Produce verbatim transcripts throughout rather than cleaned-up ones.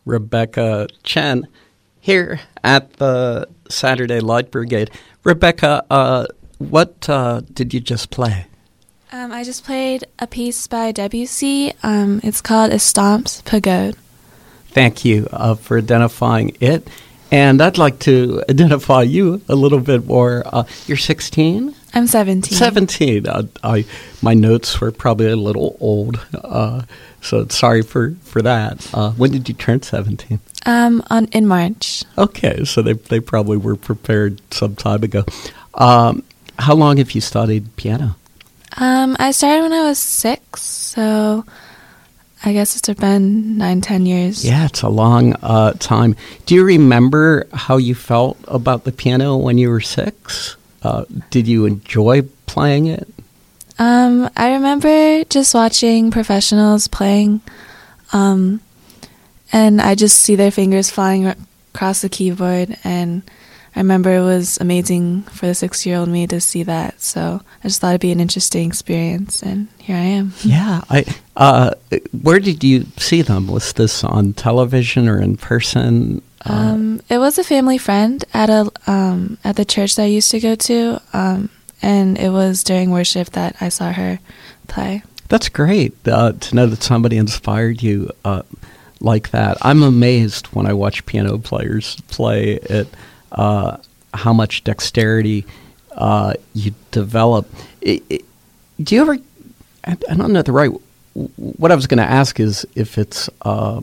Rebecca Chen here at the Saturday Light Brigade. Rebecca, uh, what uh, did you just play? Um, I just played a piece by Debussy. Um, it's called Estampes Pagode. Thank you uh, for identifying it. And I'd like to identify you a little bit more. Uh, you're sixteen? I'm seventeen. seventeen. Uh, I, my notes were probably a little old, uh, so sorry for, for that. Uh, when did you turn seventeen? Um, on in March. Okay, so they they probably were prepared some time ago. Um, how long have you studied piano? Um, I started when I was six, so I guess it's been nine, ten years. Yeah, it's a long uh, time. Do you remember how you felt about the piano when you were six? Uh, did you enjoy playing it? Um, I remember just watching professionals playing, um, and I just see their fingers flying across the keyboard, and I remember it was amazing for the six-year-old me to see that. So I just thought it'd be an interesting experience, and here I am. Yeah. I. Uh, where did you see them? Was this on television or in person? Uh, Um, it was a family friend at a um, at the church that I used to go to, um, and it was during worship that I saw her play. That's great uh, to know that somebody inspired you uh, like that. I'm amazed when I watch piano players play at uh, how much dexterity uh, you develop. It, it, do you ever? I, I don't know the right. What I was going to ask is if it's. Uh,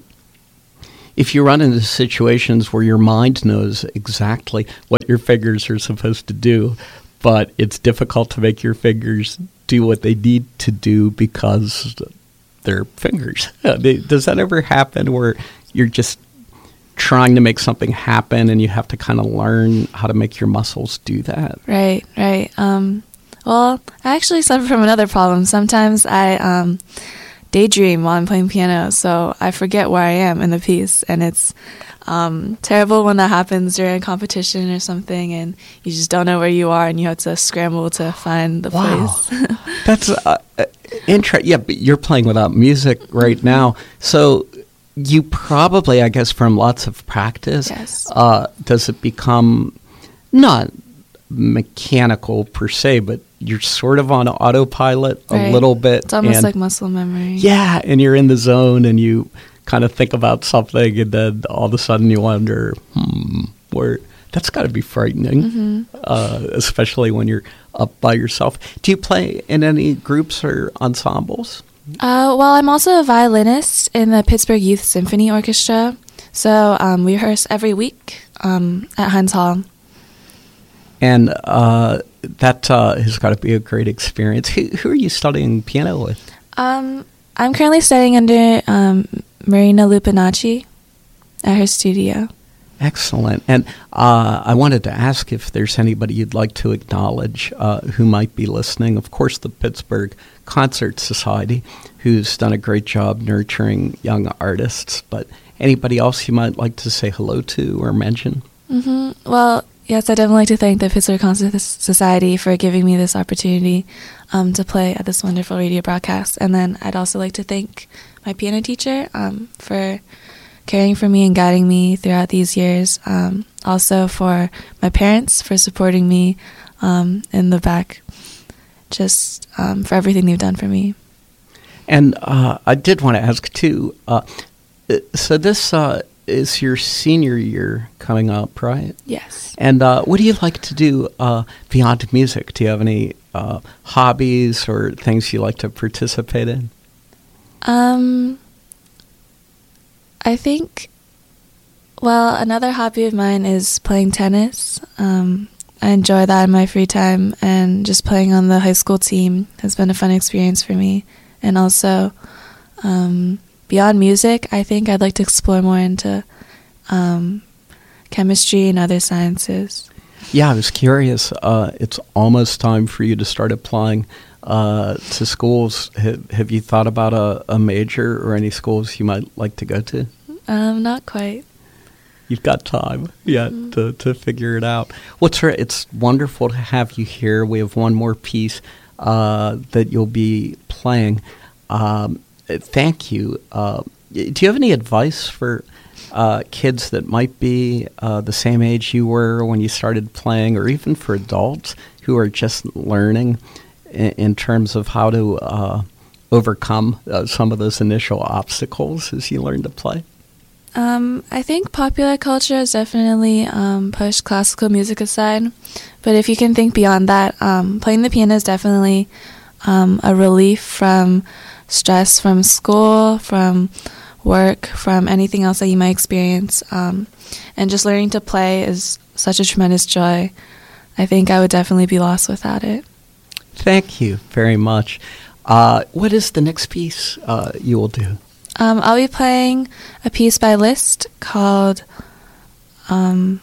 If you run into situations where your mind knows exactly what your fingers are supposed to do, but it's difficult to make your fingers do what they need to do because they're fingers. Does that ever happen where you're just trying to make something happen and you have to kind of learn how to make your muscles do that? Right, right. Um, well, I actually suffer from another problem. Sometimes I... Um, daydream while I'm playing piano, so I forget where I am in the piece, and it's um, terrible when that happens during a competition or something, and you just don't know where you are, and you have to scramble to find the wow. place. That's uh, interesting. Yeah, but you're playing without music right mm-hmm. now, so you probably, I guess, from lots of practice, yes. uh, does it become not mechanical per se, but you're sort of on autopilot a right. little bit. It's almost and, like muscle memory. Yeah, and you're in the zone and you kind of think about something and then all of a sudden you wonder, hmm, where that's got to be frightening, mm-hmm. uh, especially when you're up by yourself. Do you play in any groups or ensembles? Uh, well, I'm also a violinist in the Pittsburgh Youth Symphony Orchestra, so um, we rehearse every week um, at Heinz Hall. And uh, that uh, has got to be a great experience. Who, who are you studying piano with? Um, I'm currently studying under um, Marina Lupinacci at her studio. Excellent. And uh, I wanted to ask if there's anybody you'd like to acknowledge uh, who might be listening. Of course, the Pittsburgh Concert Society, who's done a great job nurturing young artists. But anybody else you might like to say hello to or mention? Mm-hmm. Well, yes, I'd definitely like to thank the Pittsburgh Concert Society for giving me this opportunity um, to play at this wonderful radio broadcast. And then I'd also like to thank my piano teacher um, for caring for me and guiding me throughout these years. Um, also for my parents for supporting me um, in the back, just um, for everything they've done for me. And uh, I did want to ask, too, uh, so this... Uh, is your senior year coming up, right? Yes. And uh, what do you like to do uh, beyond music? Do you have any uh, hobbies or things you like to participate in? Um, I think, well, another hobby of mine is playing tennis. Um, I enjoy that in my free time, and just playing on the high school team has been a fun experience for me. And also, um, beyond music, I think I'd like to explore more into um, chemistry and other sciences. Yeah, I was curious. Uh, it's almost time for you to start applying uh, to schools. Have, have you thought about a, a major or any schools you might like to go to? Um, not quite. You've got time yet mm-hmm. to, to figure it out. What's well, it's wonderful to have you here. We have one more piece uh, that you'll be playing. Um, thank you. Uh, do you have any advice for uh, kids that might be uh, the same age you were when you started playing, or even for adults who are just learning in, in terms of how to uh, overcome uh, some of those initial obstacles as you learn to play? Um, I think popular culture has definitely um, pushed classical music aside, but if you can think beyond that, um, playing the piano is definitely um, a relief from stress from school, from work, from anything else that you might experience, um, and just learning to play is such a tremendous joy. I think I would definitely be lost without it. Thank you very much. Uh, what is the next piece uh, you will do? Um, I'll be playing a piece by Liszt called... Um,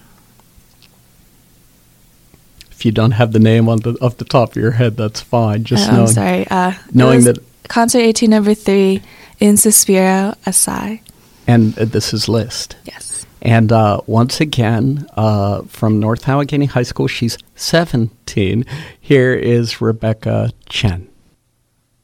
if you don't have the name on the off the top of your head, that's fine. Just oh, knowing, I'm sorry. Uh, knowing that... Concert eighteen number three, In Suspiro Assai. And uh, this is Liszt. Yes. And uh, once again, uh, from North Allegheny High School, she's seventeen. Here is Rebecca Chen.